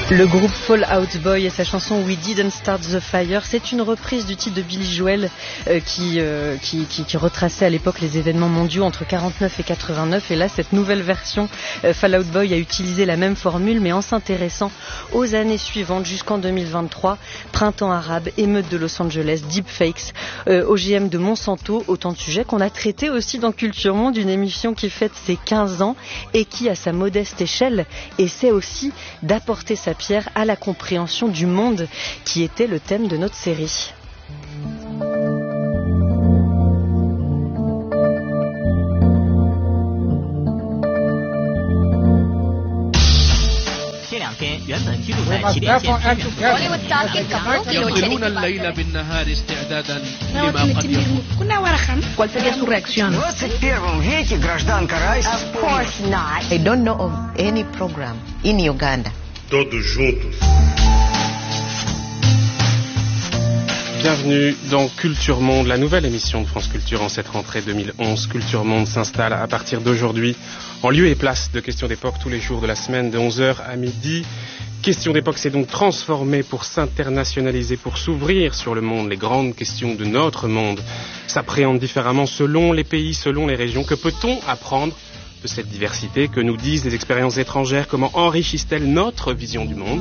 Le groupe Fall Out Boy et sa chanson We Didn't Start the Fire, c'est une reprise du titre de Billy Joel qui retraçait à l'époque les événements mondiaux entre 49 et 89. Et là, cette nouvelle version, Fall Out Boy a utilisé la même formule, mais en s'intéressant aux années suivantes jusqu'en 2023, printemps arabe, émeute de Los Angeles, deepfakes, OGM de Monsanto, autant de sujets qu'on a traités aussi dans Culture Monde, une émission qui fête ses 15 ans et qui, à sa modeste échelle, essaie aussi d'apporter sa pierre à la compréhension du monde qui était le thème de notre série. ¿Cuál sería su reacción? I don't know of any program in Uganda. Todos juntos. Bienvenue dans Culture Monde, la nouvelle émission de France Culture en cette rentrée 2011. Culture Monde s'installe à partir d'aujourd'hui en lieu et place de Questions d'époque tous les jours de la semaine de 11h à midi. Questions d'époque s'est donc transformée pour s'internationaliser, pour s'ouvrir sur le monde. Les grandes questions de notre monde s'appréhendent différemment selon les pays, selon les régions. Que peut-on apprendre de cette diversité? Que nous disent les expériences étrangères? Comment enrichissent-elles notre vision du monde?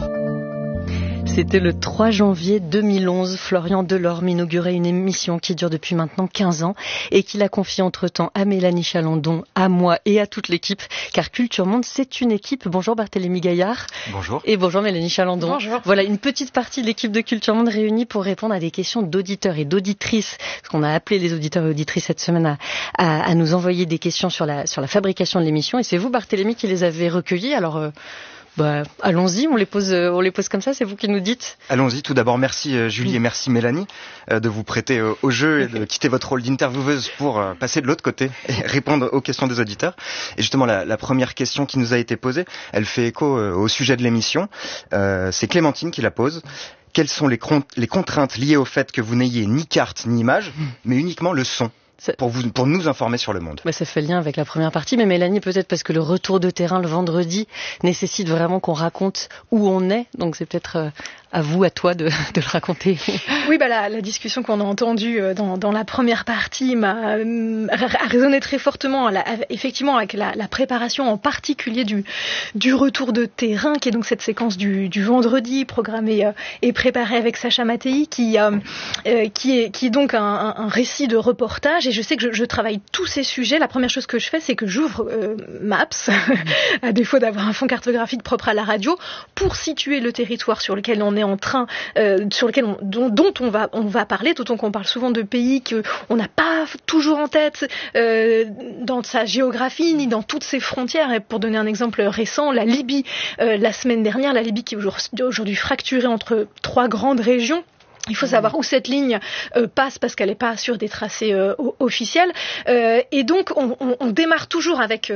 C'était le 3 janvier 2011. Florian Delorme inaugurait une émission qui dure depuis maintenant 15 ans et qu'il a confiée entre-temps à Mélanie Chalandon, à moi et à toute l'équipe, car Culture Monde, c'est une équipe. Bonjour Barthélémy Gaillard. Bonjour. Et bonjour Mélanie Chalandon. Bonjour. Voilà une petite partie de l'équipe de Culture Monde réunie pour répondre à des questions d'auditeurs et d'auditrices. Parce qu'on a appelé les auditeurs et auditrices cette semaine à nous envoyer des questions sur la fabrication de l'émission. Et c'est vous, Barthélémy, qui les avez recueillies. Alors... allons-y, on les pose comme ça, c'est vous qui nous dites. Allons-y, tout d'abord merci Julie et merci Mélanie de vous prêter au jeu et de quitter votre rôle d'intervieweuse pour passer de l'autre côté et répondre aux questions des auditeurs. Et justement la première question qui nous a été posée, elle fait écho au sujet de l'émission, c'est Clémentine qui la pose. Quelles sont les contraintes liées au fait que vous n'ayez ni carte ni image, mais uniquement le son ? Pour nous informer sur le monde. Ça fait lien avec la première partie, mais Mélanie, peut-être parce que le retour de terrain le vendredi nécessite vraiment qu'on raconte où on est, donc c'est peut-être à toi de le raconter. Oui, la discussion qu'on a entendue dans la première partie a résonné très fortement, effectivement, avec la préparation en particulier du retour de terrain, qui est donc cette séquence du vendredi programmée et préparée avec Sacha Mattei, qui est donc un récit de reportage. Et je sais que je travaille tous ces sujets. La première chose que je fais, c'est que j'ouvre Maps, à défaut d'avoir un fond cartographique propre à la radio, pour situer le territoire sur lequel on est en train, sur lequel dont on va parler, d'autant qu'on parle souvent de pays qu'on n'a pas toujours en tête dans sa géographie ni dans toutes ses frontières. Et pour donner un exemple récent, la Libye, la semaine dernière, la Libye qui est aujourd'hui fracturée entre 3 grandes régions. Il faut savoir où cette ligne passe parce qu'elle n'est pas sur des tracés officiels. Et donc, on démarre toujours avec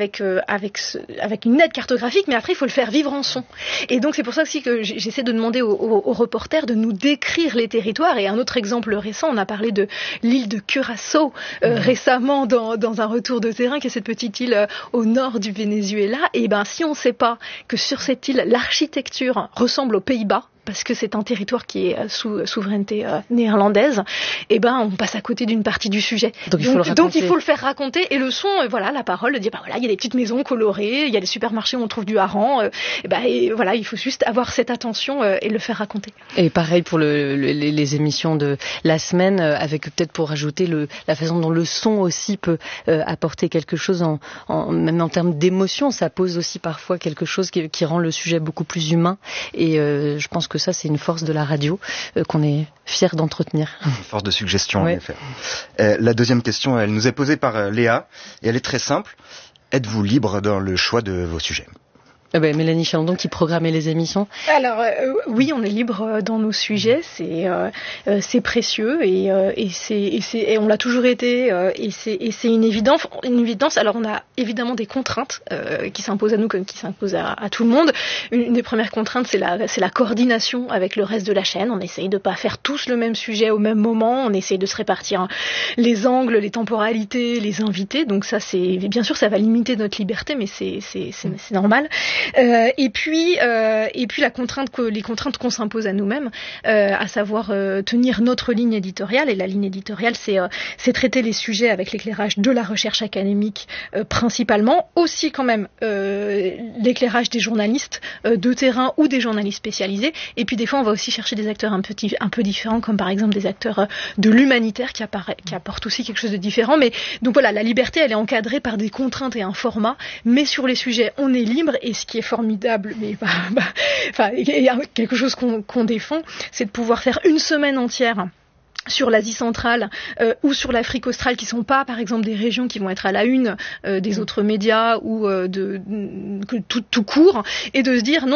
une aide cartographique, mais après, il faut le faire vivre en son. Et donc, c'est pour ça aussi que j'essaie de demander aux reporters de nous décrire les territoires. Et un autre exemple récent, on a parlé de l'île de Curaçao récemment dans un retour de terrain, qui est cette petite île au nord du Venezuela. Et si on ne sait pas que sur cette île, l'architecture ressemble aux Pays-Bas, parce que c'est un territoire qui est sous souveraineté néerlandaise, on passe à côté d'une partie du sujet. Donc il faut le faire raconter, et le son, la parole, de dire il y a des petites maisons colorées, il y a des supermarchés où on trouve du hareng, il faut juste avoir cette attention et le faire raconter. Et pareil pour les émissions de la semaine, avec peut-être pour ajouter la façon dont le son aussi peut apporter quelque chose même en termes d'émotion. Ça pose aussi parfois quelque chose qui rend le sujet beaucoup plus humain, et je pense que ça, c'est une force de la radio qu'on est fiers d'entretenir. Une force de suggestion, en effet. La deuxième question, elle nous est posée par Léa, et elle est très simple. Êtes-vous libre dans le choix de vos sujets ? Mélanie Chalandon qui programmait les émissions. Alors oui, on est libre dans nos sujets, c'est précieux et on l'a toujours été, et c'est une évidence. Alors on a évidemment des contraintes qui s'imposent à nous comme qui s'imposent à tout le monde. Une des premières contraintes, c'est la coordination avec le reste de la chaîne. On essaye de pas faire tous le même sujet au même moment. On essaye de se répartir les angles, les temporalités, les invités. Donc ça, c'est bien sûr, ça va limiter notre liberté, mais c'est normal. Et puis les contraintes qu'on s'impose à nous-mêmes, à savoir tenir notre ligne éditoriale. Et la ligne éditoriale, c'est traiter les sujets avec l'éclairage de la recherche académique principalement, aussi quand même l'éclairage des journalistes de terrain ou des journalistes spécialisés. Et puis des fois, on va aussi chercher des acteurs un peu différents, comme par exemple des acteurs de l'humanitaire qui apportent aussi quelque chose de différent. Mais donc voilà, la liberté, elle est encadrée par des contraintes et un format, mais sur les sujets, on est libre. Et ce qui est formidable, mais quelque chose qu'on défend, c'est de pouvoir faire une semaine entière sur l'Asie centrale ou sur l'Afrique australe, qui sont pas, par exemple, des régions qui vont être à la une des autres médias ou tout court, et de se dire non,